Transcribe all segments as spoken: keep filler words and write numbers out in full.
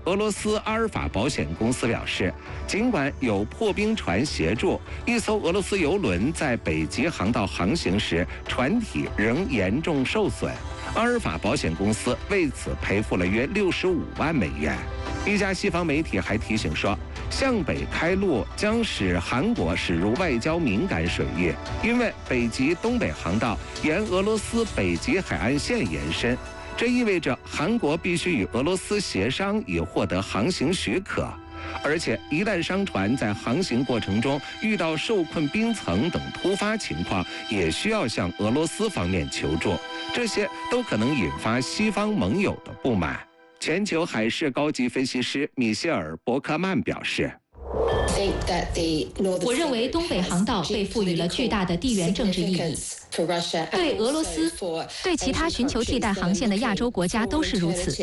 俄罗斯阿尔法保险公司表示，尽管有破冰船协助，一艘俄罗斯邮轮在北极航道航行时，船体仍严重受损。阿尔法保险公司为此赔付了约六十五万美元。一家西方媒体还提醒说，向北开路将使韩国驶入外交敏感水域，因为北极东北航道沿俄罗斯北极海岸线延伸，这意味着韩国必须与俄罗斯协商以获得航行许可。而且，一旦商船在航行过程中遇到受困冰层等突发情况，也需要向俄罗斯方面求助，这些都可能引发西方盟友的不满。全球海事高级分析师米歇尔·伯克曼表示， 我认为东北航道被赋予了巨大的地缘政治意义，对俄罗斯、对其他寻求替代航线的亚洲国家都是如此。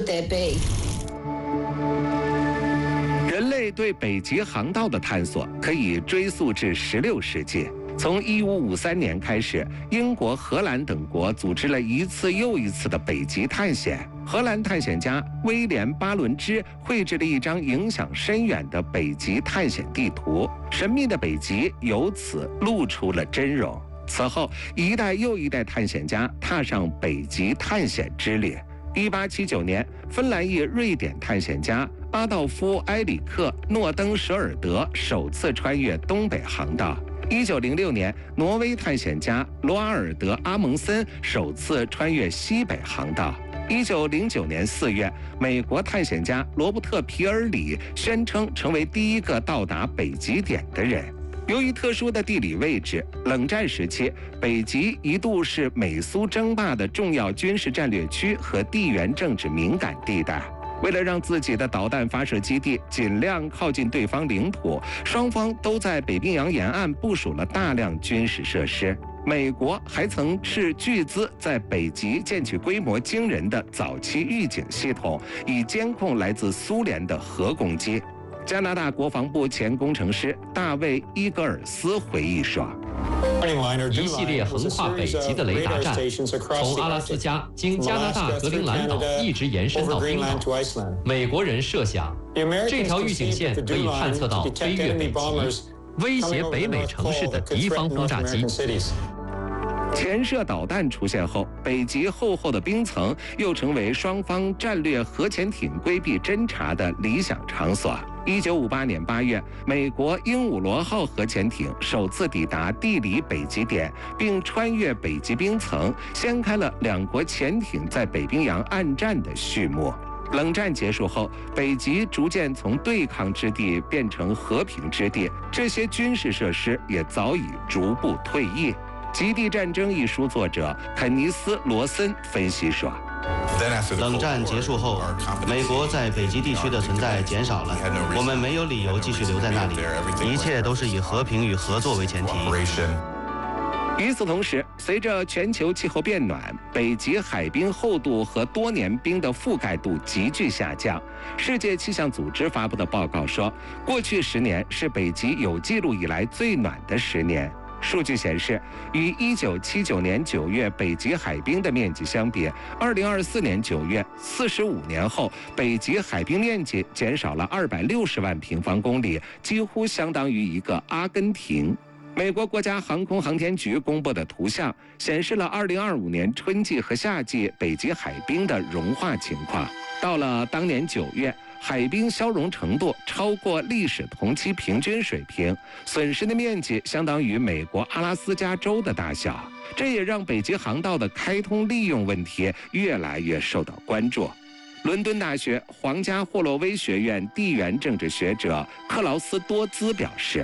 人类对北极航道的探索可以追溯至十六世纪。从一五五三年开始，英国、荷兰等国组织了一次又一次的北极探险。荷兰探险家威廉·巴伦支绘制了一张影响深远的北极探险地图，神秘的北极由此露出了真容。此后，一代又一代探险家踏上北极探险之旅。一八七九年，芬兰裔瑞典探险家阿道夫·埃里克·诺登舍尔德首次穿越东北航道。一九零六年，挪威探险家罗阿尔德·阿蒙森首次穿越西北航道。一九零九年四月，美国探险家罗伯特·皮尔里宣称成为第一个到达北极点的人。由于特殊的地理位置，冷战时期，北极一度是美苏争霸的重要军事战略区和地缘政治敏感地带。为了让自己的导弹发射基地尽量靠近对方领土，双方都在北冰洋沿岸部署了大量军事设施。美国还曾斥巨资在北极建起规模惊人的早期预警系统，以监控来自苏联的核攻击。加拿大国防部前工程师大卫·伊格尔斯回忆说， 一系列横跨北极的雷达站，从阿拉斯加经加拿大格陵兰岛一直延伸到冰岛。美国人设想，这条预警线可以探测到飞越北极、威胁北美城市的敌方轰炸机。 潜射导弹出现后，北极厚厚的冰层又成为双方战略核潜艇规避侦察的理想场所。一九五八年八月，美国鹦鹉螺号核潜艇首次抵达地理北极点，并穿越北极冰层，掀开了两国潜艇在北冰洋暗战的序幕。冷战结束后，北极逐渐从对抗之地变成和平之地，这些军事设施也早已逐步退役。《极地战争》一书作者肯尼斯·罗森分析说， 冷战结束后，美国在北极地区的存在减少了，我们没有理由继续留在那里，一切都是以和平与合作为前提。 与此同时，随着全球气候变暖，北极海冰厚度和多年冰的覆盖度急剧下降。世界气象组织发布的报告说，过去十年是北极有记录以来最暖的十年。数据显示，与一九七九年九月北极海冰的面积相比，二零二四年九月，四十五年后，北极海冰面积减少了二百六十万平方公里，几乎相当于一个阿根廷。美国国家航空航天局公布的图像显示了二零二五年春季和夏季北极海冰的融化情况。到了当年九月，海冰消融程度超过历史同期平均水平，损失的面积相当于美国阿拉斯加州的大小。这也让北极航道的开通利用问题越来越受到关注。伦敦大学皇家霍洛威学院地缘政治学者克劳斯多兹表示，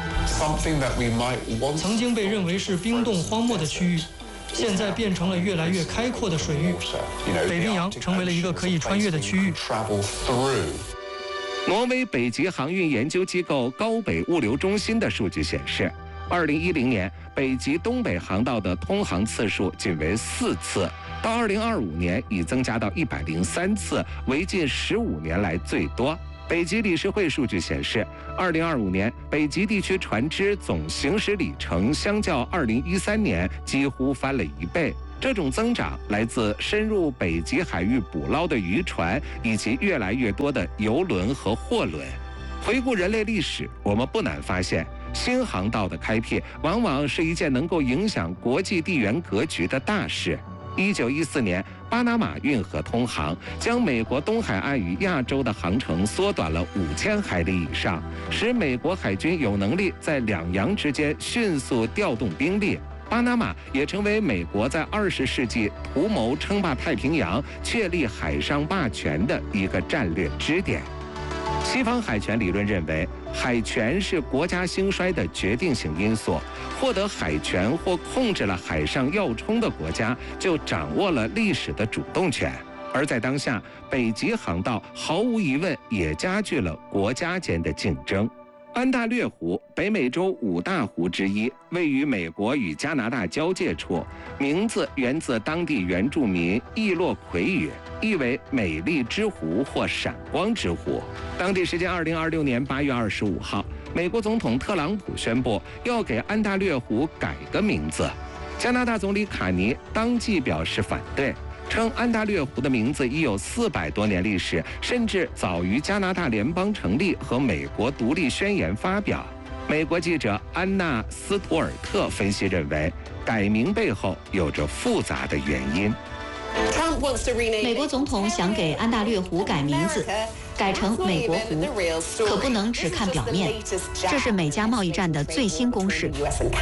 曾经被认为是冰冻荒漠的区域，现在变成了越来越开阔的水域，北冰洋成为了一个可以穿越的区域。 挪威北极航运研究机构高北物流中心的数据显示，二零一零年北极东北航道的通航次数仅为四次，到二零二五年已增加到一百零三次，为近十五年来最多。北极理事会数据显示，二零二五年北极地区船只总行驶里程相较二零一三年几乎翻了一倍。 这种增长来自深入北极海域捕捞的渔船，以及越来越多的邮轮和货轮。回顾人类历史，我们不难发现，新航道的开辟往往是一件能够影响国际地缘格局的大事。一九一四年，巴拿马运河通航，将美国东海岸与亚洲的航程缩短了五千海里以上，使美国海军有能力在两洋之间迅速调动兵力。巴拿马也成为美国在二十世纪图谋称霸太平洋、确立海上霸权的一个战略支点。西方海权理论认为，海权是国家兴衰的决定性因素，获得海权或控制了海上要冲的国家，就掌握了历史的主动权。而在当下，北极航道毫无疑问也加剧了国家间的竞争。安大略湖，北美洲五大湖之一，位于美国与加拿大交界处，名字源自当地原住民易洛魁语，意为美丽之湖或闪光之湖。当地时间二零二六年八月二十五号，美国总统特朗普宣布要给安大略湖改个名字，加拿大总理卡尼当即表示反对，称安大略湖的名字已有四百多年历史，甚至早于加拿大联邦成立和美国独立宣言发表。美国记者安娜·斯图尔特分析认为，改名背后有着复杂的原因。 美国总统想给安大略湖改名字，改成美国湖，可不能只看表面，这是美加贸易战的最新攻势。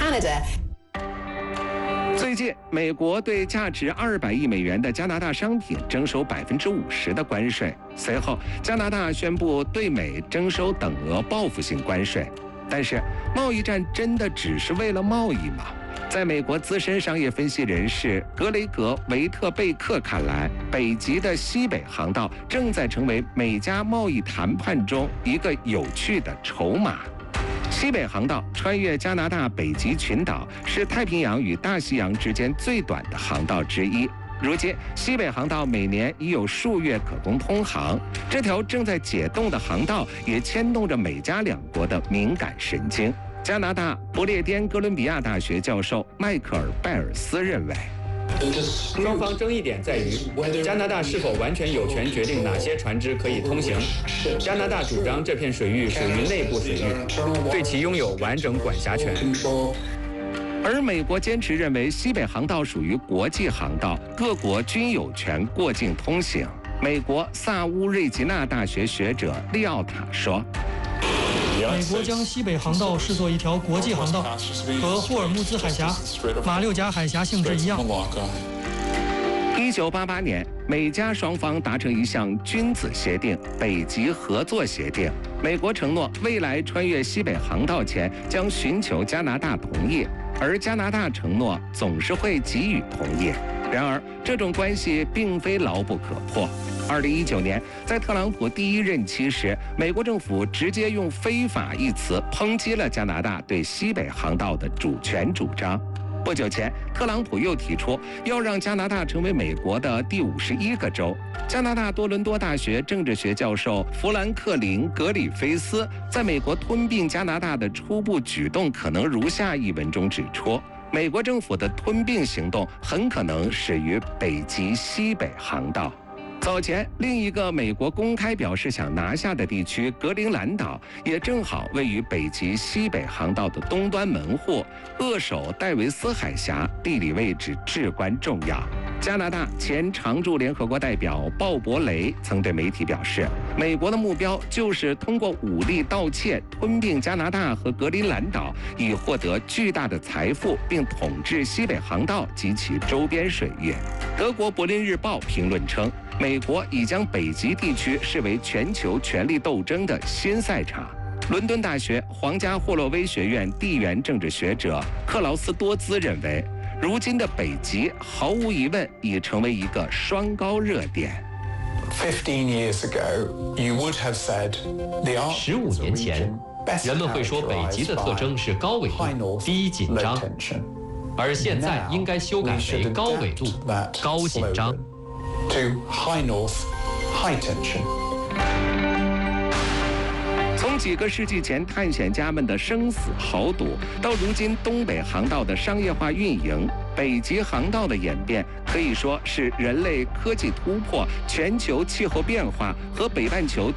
最近，美国对价值二百亿美元的加拿大商品征收百分之五十的关税。随后，加拿大宣布对美征收等额报复性关税。但是，贸易战真的只是为了贸易吗？在美国资深商业分析人士格雷格·维特贝克看来，北极的西北航道正在成为美加贸易谈判中一个有趣的筹码。西北航道穿越加拿大北极群岛，是太平洋与大西洋之间最短的航道之一。如今，西北航道每年已有数月可供通航。这条正在解冻的航道也牵动着美加两国的敏感神经。加拿大不列颠哥伦比亚大学教授迈克尔·拜尔斯认为， 双方争议点在于加拿大是否完全有权决定哪些船只可以通行。加拿大主张这片水域属于内部水域，对其拥有完整管辖权。 而美国坚持认为西北航道属于国际航道，各国均有权过境通行。美国萨乌瑞吉纳大学学者利奥塔说， 美国将西北航道视作一条国际航道，和霍尔木兹海峡、马六甲海峡性质一样。 一九八八年，美加双方达成一项君子协定——北极合作协定。美国承诺未来穿越西北航道前将寻求加拿大同意，而加拿大承诺总是会给予同意。然而，这种关系并非牢不可破。二零一九年，在特朗普第一任期时，美国政府直接用“非法”一词抨击了加拿大对西北航道的主权主张。不久前，特朗普又提出要让加拿大成为美国的第五十一个州。加拿大多伦多大学政治学教授弗兰克林·格里菲斯在美国吞并加拿大的初步举动可能如下一文中指出，美国政府的吞并行动很可能始于北极西北航道。早前，另一个美国公开表示想拿下的地区格陵兰岛，也正好位于北极西北航道的东端门户，扼守戴维斯海峡，地理位置至关重要。加拿大前常驻联合国代表鲍勃雷曾对媒体表示，美国的目标就是通过武力盗窃、吞并加拿大和格陵兰岛，以获得巨大的财富，并统治西北航道及其周边水域。德国柏林日报评论称，美国已将北极地区视为全球权力斗争的新赛场。伦敦大学皇家霍洛威学院地缘政治学者克劳斯多兹认为，如今的北极毫无疑问已成为一个双高热点。 十五年前，人们会说北极的特征是高纬度、低紧张，而现在应该修改为高纬度、高紧张。 从几个世纪前探险家们的生死豪赌，到如今东北航道的商业化运营， 北极航道的演变可以说是人类科技突破、全球气候变化和北半球